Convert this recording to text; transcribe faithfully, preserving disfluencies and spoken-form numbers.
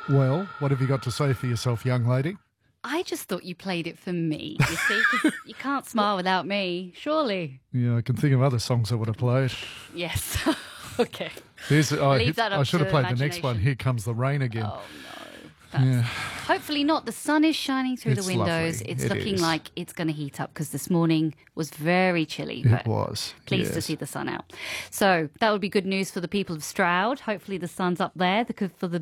Well, what have you got to say for yourself, young lady? I just thought you played it for me, you see, 'cause you can't smile without me, surely. Yeah, I can think of other songs I would have played. Yes. Okay. Here's, oh, Leave that up I should have to played the next one. imagination. Here Comes the Rain again. Oh, no. That's, Yeah. Hopefully not. The sun is shining through It's the windows. lovely. It's It looking is. like it's going to heat up because this morning was very chilly. It But was. pleased to yes. see the sun out. So that would be good news for the people of Stroud. Hopefully the sun's up there because for the